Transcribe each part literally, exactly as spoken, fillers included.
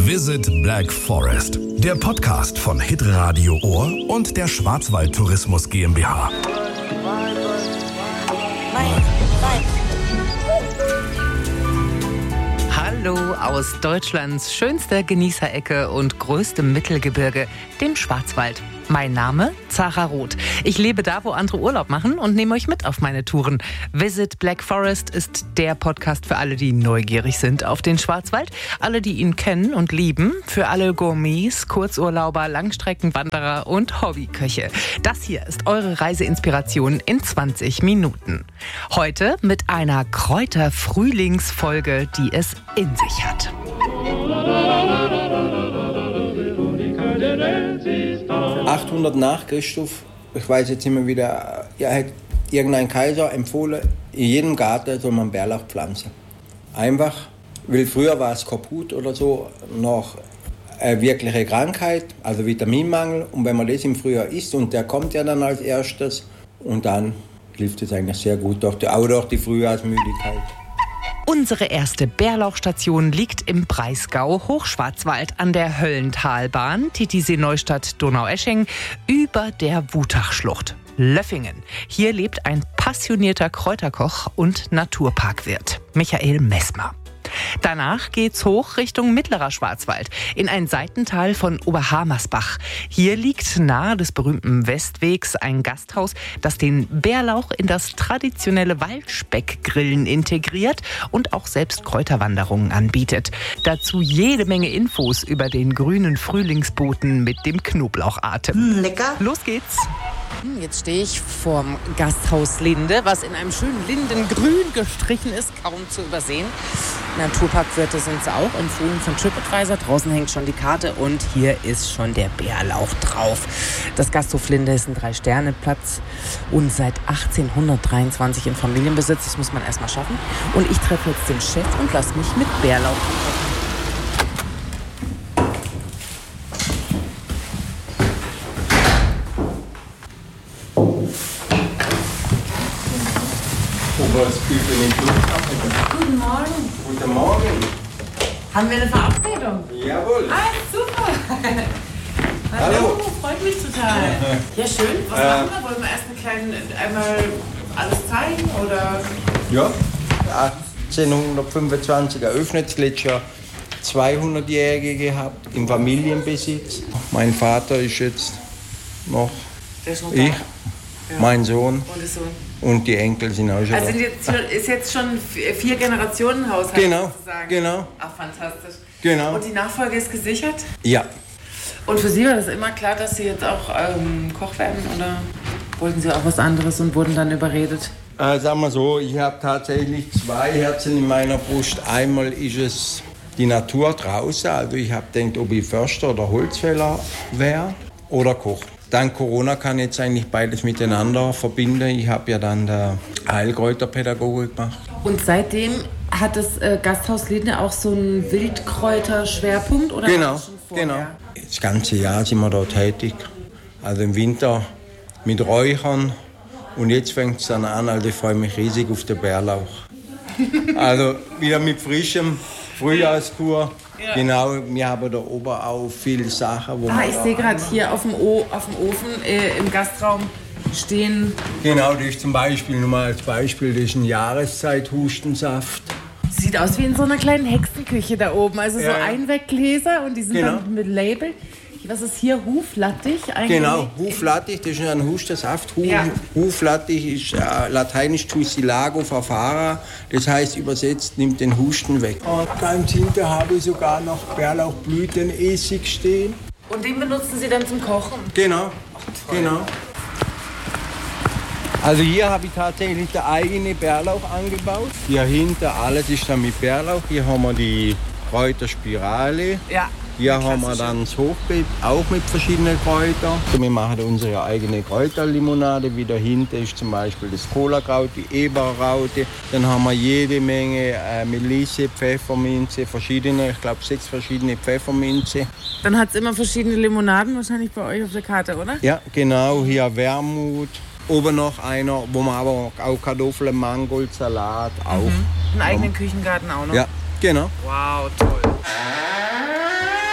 Visit Black Forest, der Podcast von Hitradio Ohr und der Schwarzwald Tourismus GmbH. Hallo aus Deutschlands schönster Genießerecke und größtem Mittelgebirge, dem Schwarzwald. Mein Name? Zara Roth. Ich lebe da, wo andere Urlaub machen und nehme euch mit auf meine Touren. Visit Black Forest ist der Podcast für alle, die neugierig sind auf den Schwarzwald, alle, die ihn kennen und lieben, für alle Gourmets, Kurzurlauber, Langstreckenwanderer und Hobbyköche. Das hier ist eure Reiseinspiration in zwanzig Minuten. Heute mit einer Kräuter-Frühlingsfolge, die es in sich hat. achthundert nach Christus, ich weiß jetzt immer wieder, ja, hat irgendein Kaiser empfohlen, in jedem Garten soll man Bärlauch pflanzen. Einfach, weil früher war es kaputt oder so, noch eine wirkliche Krankheit, also Vitaminmangel. Und wenn man das im Frühjahr isst, und der kommt ja dann als erstes, und dann hilft es eigentlich sehr gut, auch durch die Frühjahrsmüdigkeit. Unsere erste Bärlauchstation liegt im Breisgau, Hochschwarzwald, an der Höllentalbahn, Titisee-Neustadt-Donaueschingen, über der Wutachschlucht. Löffingen. Hier lebt ein passionierter Kräuterkoch und Naturparkwirt, Michael Messmer. Danach geht's hoch Richtung Mittlerer Schwarzwald, in ein Seitental von Oberhammersbach. Hier liegt nahe des berühmten Westwegs ein Gasthaus, das den Bärlauch in das traditionelle Waldspeckgrillen integriert und auch selbst Kräuterwanderungen anbietet. Dazu jede Menge Infos über den grünen Frühlingsboten mit dem Knoblauchatem. Mm, lecker. Los geht's. Jetzt stehe ich vorm Gasthaus Linde, was in einem schönen Lindengrün gestrichen ist, kaum zu übersehen. Naturparkwirte sind sie auch, empfohlen von TripAdvisor. Draußen hängt schon die Karte und hier ist schon der Bärlauch drauf. Das Gasthof Linde ist ein Drei-Sterne-Platz und seit achtzehnhundertdreiundzwanzig in Familienbesitz. Das muss man erst mal schaffen. Und ich treffe jetzt den Chef und lasse mich mit Bärlauch treffen. Guten Morgen. Guten Morgen. Haben wir eine Verabredung? Jawohl. Ah, super. Hallo. Hallo, freut mich total. Ja, schön. Was Äh, machen wir? Wollen wir erst eine kleine, einmal alles zeigen, oder? Ja, achtzehnhundertfünfundzwanzig eröffnet, das letzte Jahr zweihundertjährige gehabt, im Familienbesitz. Mein Vater ist jetzt noch, Der ist noch ich, da. Ja. mein Sohn Und der Sohn. und die Enkel sind auch schon Also da. sind jetzt, ist jetzt schon vier Generationen Haushalt Genau, sozusagen. genau. Ach, fantastisch. Genau. Und die Nachfolge ist gesichert? Ja, Und für Sie war das immer klar, dass Sie jetzt auch ähm, Koch werden, oder wollten Sie auch was anderes und wurden dann überredet? äh, sagen wir so, ich habe tatsächlich zwei Herzen in meiner Brust. Einmal ist es die Natur draußen, also ich habe gedacht, ob ich Förster oder Holzfäller wäre oder Koch. Dank Corona kann ich jetzt eigentlich beides miteinander verbinden. Ich habe ja dann der Heilkräuterpädagogik gemacht. Und seitdem hat das äh, Gasthaus Linde auch so einen Wildkräuter-Schwerpunkt? Oder Genau, war das schon vorher? genau. Das ganze Jahr sind wir da tätig. Also im Winter mit Räuchern. Und jetzt fängt es dann an, also ich freue mich riesig auf den Bärlauch. Also wieder mit frischem Frühjahrskur. Ja. Genau, wir haben da oben auch viele Sachen, wo Ah, ich sehe gerade hier auf dem, o- auf dem Ofen äh, im Gastraum stehen. Genau, das ist zum Beispiel, nur mal als Beispiel, das ist ein Jahreszeit-Hustensaft. Sieht aus wie in so einer kleinen Hexenküche da oben. Also so Ja, ja. Einweggläser und die sind Genau. dann mit Label. Was ist hier? Huflattich? Genau, Huflattich, das ist ein Hustensaft. Huf, Ja. Huflattich ist äh, lateinisch Tussilago verfahra, das heißt übersetzt, nimmt den Husten weg. Und ganz hinten habe ich sogar noch Bärlauchblütenessig stehen. Und den benutzen Sie dann zum Kochen? Genau, genau. Also hier habe ich tatsächlich den eigenen Bärlauch angebaut. Hier hinten alles ist dann mit Bärlauch. Hier haben wir die Kräuterspirale. Ja. Hier haben wir dann das Hochbeet, auch mit verschiedenen Kräutern. Wir machen unsere eigene Kräuterlimonade. Wie dahinter ist zum Beispiel das Cola-Kraut, die Eberraute. Dann haben wir jede Menge äh, Melisse, Pfefferminze, verschiedene, ich glaube sechs verschiedene Pfefferminze. Dann hat es immer verschiedene Limonaden wahrscheinlich bei euch auf der Karte, oder? Ja, genau, hier Wermut. Oben noch einer, wo man aber auch Kartoffeln, Mangold, Salat auch. Mhm. Einen eigenen Küchengarten auch noch? Ja, genau. Wow, toll.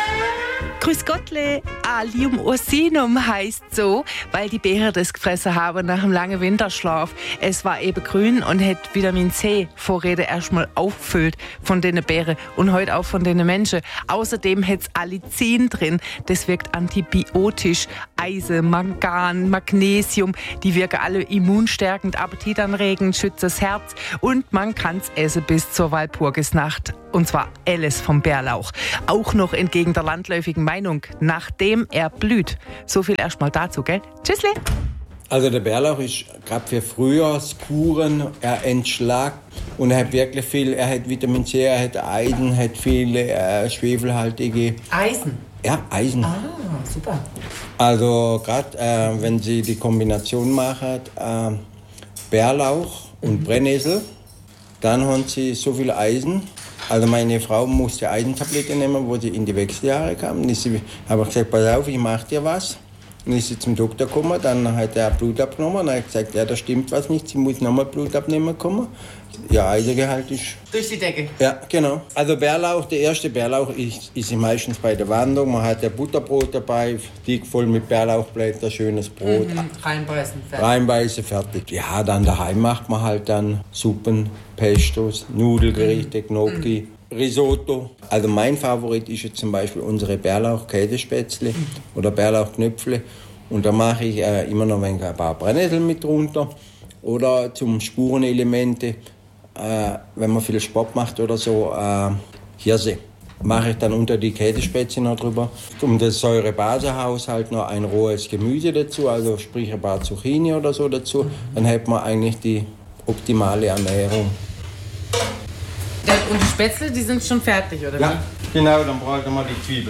Grüß Gottle, Allium ursinum heißt so, weil die Beeren das gefressen haben nach einem langen Winterschlaf. Es war eben grün und hat Vitamin C Vorräte erstmal auffüllt von den Beeren und heute auch von den Menschen. Außerdem hat es Allicin drin, das wirkt antibiotisch. Eisen, Mangan, Magnesium, die wirken alle immunstärkend, appetitanregend, schützen das Herz und man kann es essen bis zur Walpurgisnacht. Und zwar alles vom Bärlauch. Auch noch entgegen der landläufigen Meinung, nachdem er blüht. So viel erstmal dazu, gell? Tschüssli! Also der Bärlauch ist gerade für Frühjahrskuren, er entschlagt und er hat wirklich viel, er hat Vitamin C, er hat Eisen, er hat viele äh, schwefelhaltige... Eisen? Ja, Eisen. Ah, super. Also gerade äh, wenn Sie die Kombination machen, äh, Bärlauch und mhm. Brennnessel, dann haben Sie so viel Eisen. Also meine Frau musste Eisentablette nehmen, wo sie in die Wechseljahre kam. Und ich habe gesagt, pass auf, ich mache dir was. Und ist sie zum Doktor gekommen, dann hat er Blut abgenommen und hat gesagt, ja, da stimmt was nicht, sie muss nochmal Blut abnehmen kommen. Ja, Eisengehalt ist... Durch die Decke? Ja, genau. Also Bärlauch, der erste Bärlauch ist, ist meistens bei der Wanderung. Man hat ja Butterbrot dabei, dick voll mit Bärlauchblättern, schönes Brot. Mhm, reinbeißen, fertig. Reinbeißen, fertig. Ja, dann daheim macht man halt dann Suppen, Pestos, Nudelgerichte, Gnocchi, Risotto. Also mein Favorit ist jetzt zum Beispiel unsere Bärlauch-Käsespätzle oder Bärlauchknöpfle. Und da mache ich äh, immer noch ein paar Brennnesseln mit drunter. Oder zum Spurenelemente, äh, wenn man viel Sport macht oder so, äh, Hirse. Mache ich dann unter die Käsespätzle noch drüber. Um das Säurebasehaushalt noch ein rohes Gemüse dazu, also sprich ein paar Zucchini oder so dazu. Dann hat man eigentlich die optimale Ernährung. Und die Spätzle, die sind schon fertig, oder ja, wie? Genau, dann brauchen wir die Zwiebeln.